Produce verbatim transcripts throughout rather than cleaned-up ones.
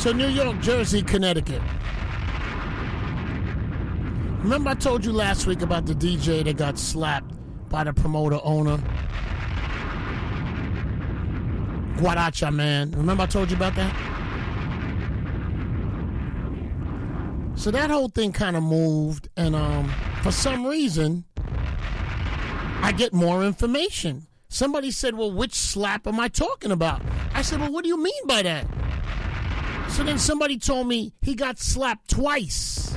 So New York, Jersey, Connecticut. Remember I told you last week about the D J that got slapped by the promoter owner? Guaracha Man. Remember I told you about that? So that whole thing kind of moved, and um, for some reason, I get more information. Somebody said, well, which slap am I talking about? I said, well, what do you mean by that? So then somebody told me he got slapped twice.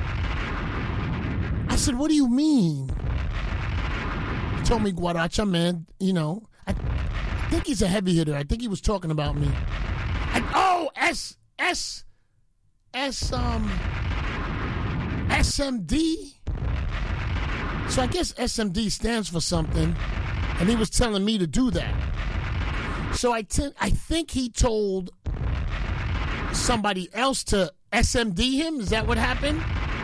I said, what do you mean? He told me Guaracha Man, you know. I, I think he's a heavy hitter. I think he was talking about me. I, oh, S, S, S, um, S M D? So I guess S M D stands for something, and he was telling me to do that. So I, t- I think he told somebody else to S M D him. Is that what happened?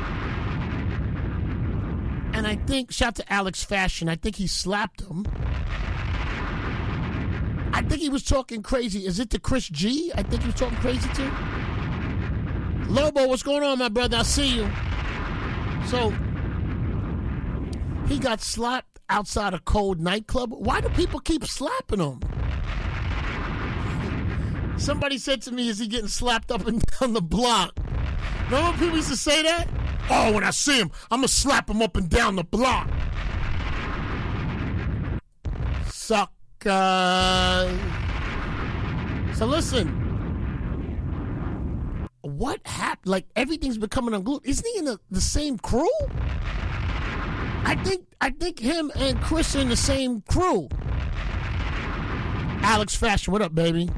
And I think, shout to Alex Fashion, I think he slapped him. I think he was talking crazy. Is it to Chris G? I think he was talking crazy too. Lobo, what's going on, my brother? I see you. So, he got slapped outside a cold nightclub. Why do people keep slapping him? Somebody said to me, is he getting slapped up and down the block? Remember when people used to say that? Oh, when I see him, I'm going to slap him up and down the block. Sucker. So listen. What happened? Like, everything's becoming unglued. Isn't he in the, the same crew? I think I think him and Chris are in the same crew. Alex Fashion, what up, baby?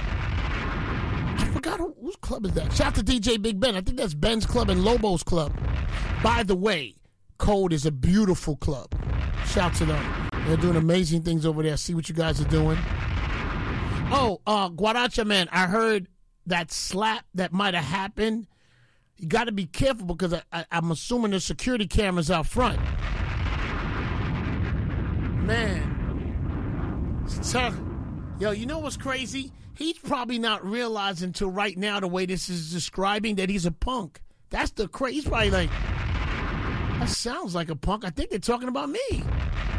I forgot who, whose club is that. Shout out to D J Big Ben. I think that's Ben's club and Lobo's club. By the way, Code is a beautiful club. Shout to them. They're doing amazing things over there. See what you guys are doing. Oh, uh, Guaracha Man, I heard that slap that might have happened. You got to be careful because I, I, I'm assuming there's security cameras out front. Man. It's tough. Yo, you know what's crazy? He's probably not realizing until right now the way this is describing that he's a punk. That's the crazy. He's probably like, that sounds like a punk. I think they're talking about me.